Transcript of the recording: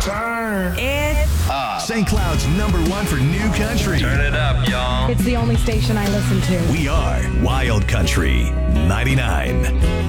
Turn. It's St. Cloud's #1 for new country. Turn it up, y'all. It's the only station I listen to. We are Wild Country 99.